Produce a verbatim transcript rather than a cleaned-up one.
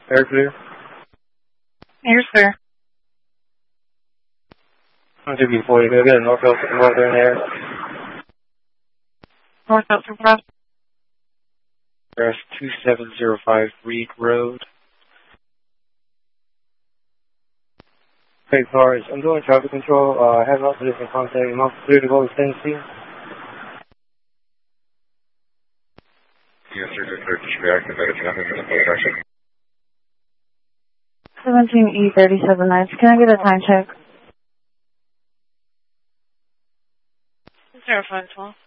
Air clear. Air's clear. one two B forty, go get a Norfolk Northern Air. Norfolk Supervisor. Address two seven zero five Reed Road. Hey, cars, I'm doing traffic control. Uh, I have lots of different contact. I'm off clear to go to Tennessee. Yes, sir, just search reactive nothing in the direction. seventeen E thirty-seven nights. Can I get a time check? zero five twelve.